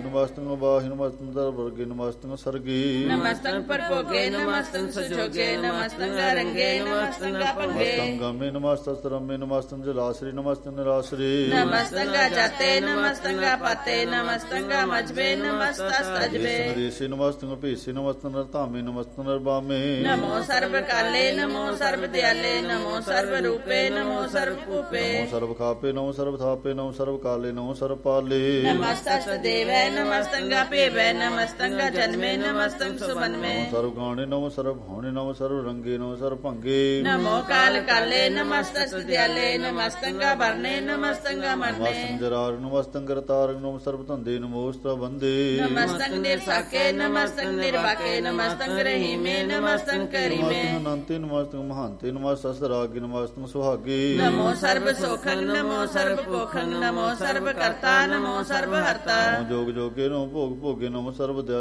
ਨਮਸਤੰ ਬਾਹਿ ਨਮਸਤੰ ਦਰ ਵਰਗੇ ਨਮਸਤੰ ਸਰਗੀ ਨਮਸਤੰ ਪਰਭੋਗੇ ਨਮਸਤੰ ਸੁਜੋਗੇ ਨਮਸਤੰ ਰੰਗੇ ਨਮਸਤੰ ਭੰਗੇ ਨਮਸਤੰ ਗਮੇ ਨਮਸਤੰ ਰਮੇ ਨਮਸਤੰ ਜਲਾਸਰੀ ਨਮਸਤੰ ਨਿਰਾਸਰੀ ਨਮਸਤੰ ਜਾਤੇ ਨਮਸਤੰ ਪਾਤੇ ਨਮਸਤੰ ਮਜਬੇ ਨਮਸਤੰ ਸਜਬੇ ਨਰੇਸ਼ੇ ਨਮਸਤੰ ਭੇਸੇ ਨਮਸਤੰ ਨਰਧਾਮੇ ਨਮਸਤੰ ਨਰਬਾਮੇ ਨਮੋ ਸਰਬ ਕਾਲੇ ਨਮੋ ਸਰਬ ਦਿਆਲੇ ਨਮੋ ਸਰਬ ਰੂਪੇ ਨਮੋ ਸਰਬ ਭੂਪੇ ਨਮੋ ਸਰਬ ਖਾਪੇ ਨਮੋ ਸਰਬ ਥਾਪੇ ਨਮੋ ਸਰਬ ਕਾਲੇ ਨਮੋ ਸਰਬ ਪਾਲੇ ਨਮਸਤੰ ਦੇਵੈ ਨਮਸਤੰ ਭੇਵੈ ਨਮਸਤੰ ਜਨਮੇ ਨਮਸਤੰ ਸੁਬਨਮੇ ਨਮੋ ਸਰਬ ਗਾਣੇ ਨਮੋ ਸਰਬ ਭਾਣੇ ਨਮੋ ਸਰਬ ਰੰਗੇ ਨਮੋ ਸਰਬ ਭੰਗੇ ਨਮੋ ਕਾਲ ਕਾਲੇ ਨਮਸਤੰ ਦਿਆਲੇ ਨਮਸਤੰ ਵਰਨੇ ਨਮਸਤੰ ਮਰਨੇ ਨਮਸਤੰ ਜਰਾਰ ਨਮਸਤੰ ਕਰਤਾਰ ਨਮੋ ਸਰਬ ਧੰਦੇ ਨਮੋ ਬੰਦੇ ਨਮਸਤੰ ਨਿਰਸਾਕੇ ਨਮਸਤੰ ਨਿਰਵਾਕੇ ਨਮਸਤੰ ਰਹੀਮੇ ਨਮਸਤੰ ਕਰੀਮੇ ਨਮਸਤੰ ਅਨੰਤੇ ਨਮਸਤੰ ਮਹਾਂਤੇ ਨਮਸਤੰ ਸਰਾਗੇ ਨਮਸਤੰ ਸੁਹਾਗੇ ਨਮੋ ਸਰਬ ਸੋਖੰ ਨਮੋ ਸਰਬ ਪੋਖੰ ਨਮੋ ਸਰਬ ਕਰਤਾ ਨਮੋ ਸਰਬ ਹਰਤਾ ਨਮੋ ਜੋਗ ਜੋਗੇ ਨਮੋ ਭੋਗ ਭੋਗੇ ਨਮੋ ਸਰਬ